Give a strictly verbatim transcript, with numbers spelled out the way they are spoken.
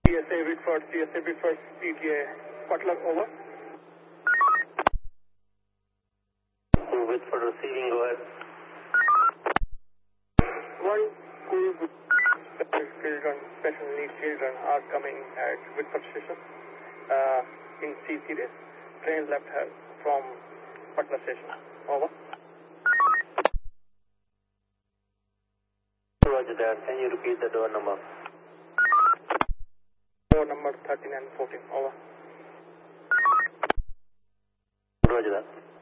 C S A Whitford, C S A Whitford, P T A, Butler, over. Whitford receiving, go ahead. One school with special children, special needs children are coming at Whitford station uh, in C series. Train left her from Butler station. Over. Roger that. Can you repeat the door number? Door number thirteen and fourteen. Over. Roger that.